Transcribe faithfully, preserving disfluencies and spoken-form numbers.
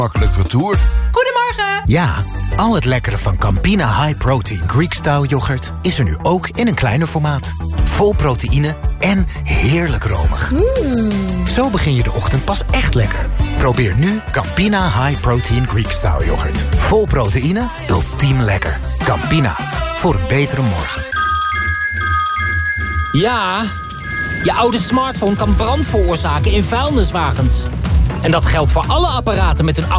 makkelijk retour. Goedemorgen! Ja, al het lekkere van Campina High Protein Greek Style yoghurt is er nu ook in een kleiner formaat. Vol proteïne en heerlijk romig. Mm. Zo begin je de ochtend pas echt lekker. Probeer nu Campina High Protein Greek Style yoghurt. Vol proteïne, ultiem lekker. Campina, voor een betere morgen. Ja, je oude smartphone kan brand veroorzaken in vuilniswagens. En dat geldt voor alle apparaten met een